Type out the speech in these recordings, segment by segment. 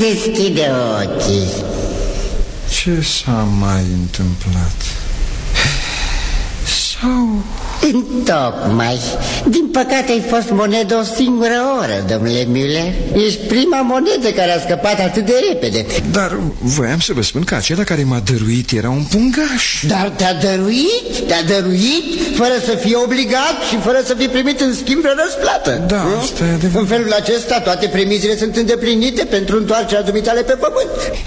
Deschide ochii. Ce s-a mai întâmplat? Sau... Întocmai. Din păcate ai fost monedă o singură oră, domnule Müller. Ești prima monedă care a scăpat atât de repede. Dar voiam să vă spun că acela care m-a dăruit era un pungaș. Dar te-a dăruit? Te-a dăruit fără să fie obligat și fără să fie primit în schimb vreo răsplată. Da, asta e adevărat. În felul acesta toate premizile sunt îndeplinite pentru întoarcerea dumitale pe pământ.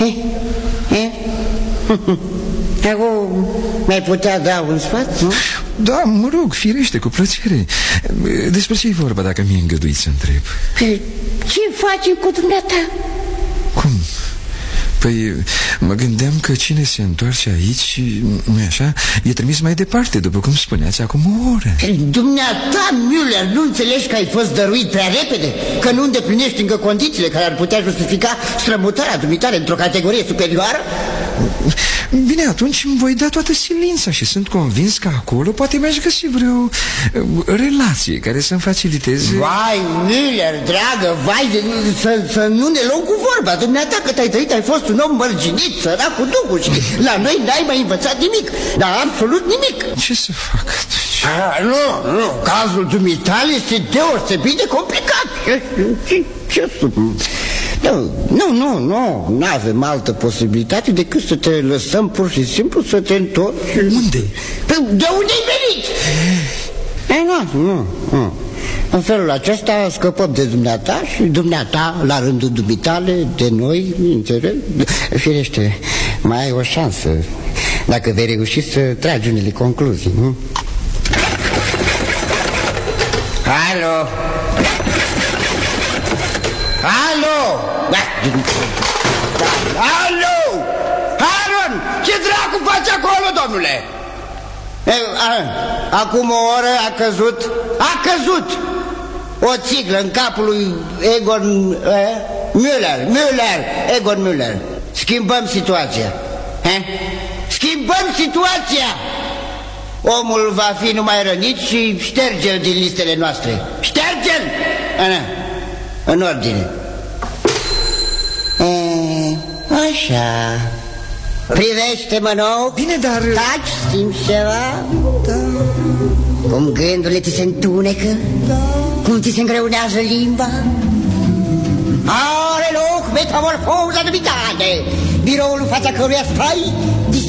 Acum mi-ai putea da un sfat, nu? Da, mă rog, firește, cu plăcere. Despre ce e vorba, dacă mi-e îngăduit să întreb? Ce faci cu dumneata? Cum? Păi, mă gândeam că cine se întoarce aici, nu-i așa, e trimis mai departe, după cum spuneați acum o oră. Dumneata, Müller, nu înțelegi că ai fost dăruit prea repede? Că nu îndeplinești încă condițiile care ar putea justifica strămutarea dumitale într-o categorie superioară? Bine, atunci îmi voi da toată silința și sunt convins că acolo poate mi-aș găsi vreo relație care să-mi faciliteze... Vai, Müller, dragă, vai, să nu ne luăm cu vorba. Dumneata, cât ai trăit, ai fost un om mărginit, sărac cu duhul și la noi n-ai mai învățat nimic, dar absolut nimic. Ce să fac atunci? Nu, cazul dumitale este deosebit de complicat. Ce să... Nu avem altă posibilitate decât să te lăsăm pur și simplu să te întorci. Unde? De unde ai venit? Nu. În felul acesta scăpăm de dumneata și dumneata, la rândul dumitale, de noi, înțeleg? Firește, mai ai o șansă, dacă vei reuși să tragi unele concluzii, nu? Alo! Alo! Aaron! Ce dracu faci acolo, domnule? Acum o oră a căzut o țiglă în capul lui Egon Egon Müller. Schimbăm situația. Schimbăm situația. Omul va fi numai rănit și șterge-l din listele noastre. Șterge-l! În ordine. Așa. Privește-mă nou. Bine, dar... Taci, simți ceva? Da. Cum gândurile ți se întunecă? Da. Cum ți se îngreunează limba? Are loc metamorfoza dumitale. Biroul în fața căruia stai